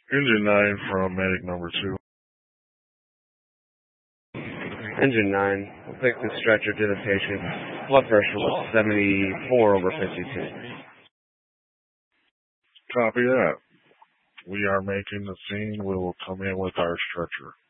Engine 9 from medic number 2. Engine 9, we'll take the stretcher to the patient. Blood pressure was 74/52. Copy that. We are making the scene. We will come in with our stretcher.